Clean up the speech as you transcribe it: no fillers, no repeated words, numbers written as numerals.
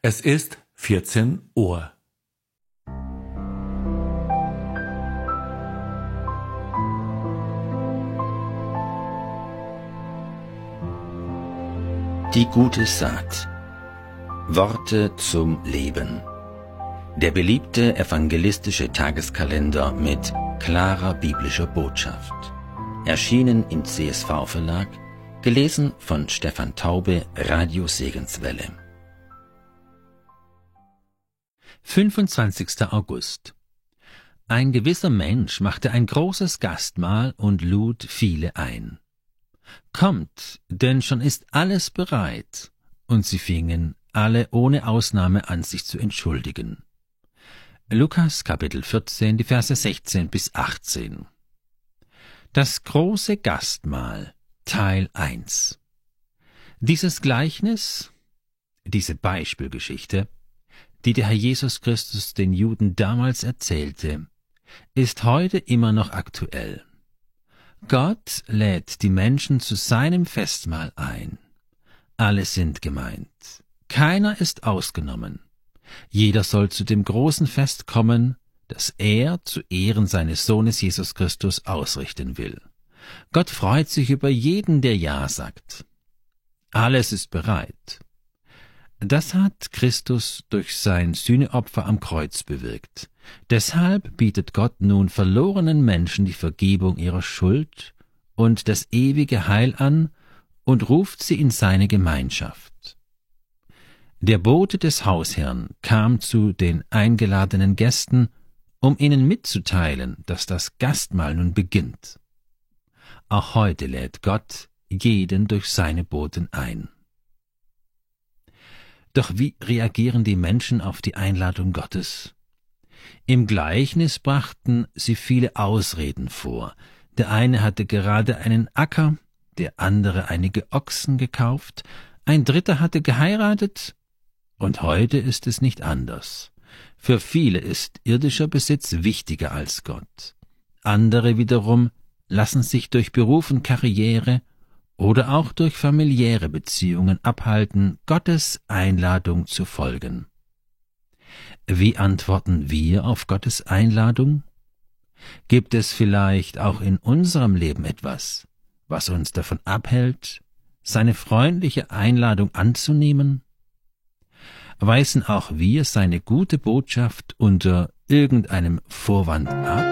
Es ist 14 Uhr. Die gute Saat. Worte zum Leben. Der beliebte evangelistische Tageskalender mit klarer biblischer Botschaft. Erschienen im CSV-Verlag, gelesen von Stefan Taube, Radio Segenswelle. 25. August. Ein gewisser Mensch machte ein großes Gastmahl und lud viele ein. »Kommt, denn schon ist alles bereit.« Und sie fingen alle ohne Ausnahme an, sich zu entschuldigen. Lukas Kapitel 14, die Verse 16 bis 18. Das große Gastmahl, Teil 1. Dieses Gleichnis, diese Beispielgeschichte, die der Herr Jesus Christus den Juden damals erzählte, ist heute immer noch aktuell. Gott lädt die Menschen zu seinem Festmahl ein. Alle sind gemeint. Keiner ist ausgenommen. Jeder soll zu dem großen Fest kommen, das er zu Ehren seines Sohnes Jesus Christus ausrichten will. Gott freut sich über jeden, der Ja sagt. Alles ist bereit. Das hat Christus durch sein Sühneopfer am Kreuz bewirkt. Deshalb bietet Gott nun verlorenen Menschen die Vergebung ihrer Schuld und das ewige Heil an und ruft sie in seine Gemeinschaft. Der Bote des Hausherrn kam zu den eingeladenen Gästen, um ihnen mitzuteilen, dass das Gastmahl nun beginnt. Auch heute lädt Gott jeden durch seine Boten ein. Doch wie reagieren die Menschen auf die Einladung Gottes? Im Gleichnis brachten sie viele Ausreden vor. Der eine hatte gerade einen Acker, der andere einige Ochsen gekauft, ein dritter hatte geheiratet, und heute ist es nicht anders. Für viele ist irdischer Besitz wichtiger als Gott. Andere wiederum lassen sich durch Beruf und Karriere oder auch durch familiäre Beziehungen abhalten, Gottes Einladung zu folgen. Wie antworten wir auf Gottes Einladung? Gibt es vielleicht auch in unserem Leben etwas, was uns davon abhält, seine freundliche Einladung anzunehmen? Weisen auch wir seine gute Botschaft unter irgendeinem Vorwand ab?